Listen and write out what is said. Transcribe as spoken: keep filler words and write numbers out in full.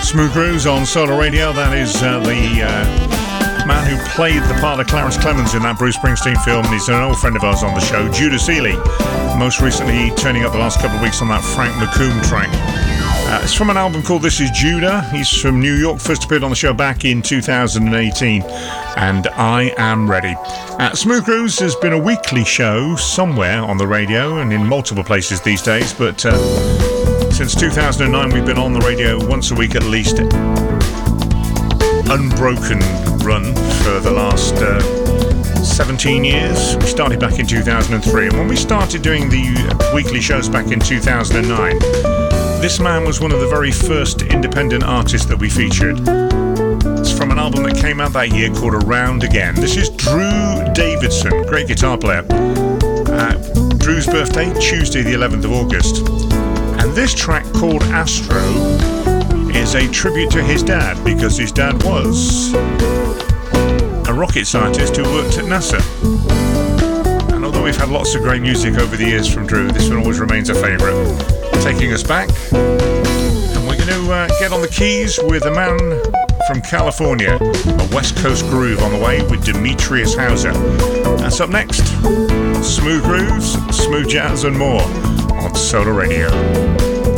Smooth Grooves on Solar Radio. That is uh, the uh, man who played the part of Clarence Clemens in that Bruce Springsteen film, and he's an old friend of ours on the show, Judah Seeley. Most recently turning up the last couple of weeks on that Frank McComb track. Uh, it's from an album called This Is Judah. He's from New York, first appeared on the show back in two thousand eighteen, and I am ready. Uh, Smooth Grooves has been a weekly show somewhere on the radio and in multiple places these days, but uh, since two thousand nine we've been on the radio once a week at least. Unbroken run for the last uh, seventeen years. We started back in two thousand three, and when we started doing the weekly shows back in two thousand nine, this man was one of the very first independent artists that we featured. It's from an album that came out that year called Around Again. This is Drew Davidson, great guitar player. Uh, Drew's birthday, Tuesday the eleventh of August. And this track called Astro is a tribute to his dad, because his dad was a rocket scientist who worked at NASA. And although we've had lots of great music over the years from Drew, this one always remains a favourite. Taking us back, and we're going to uh, get on the keys with a man from California, a West Coast groove on the way with Demetrius Hauser. That's up next. Smooth grooves, smooth jazz and more on Solar Radio.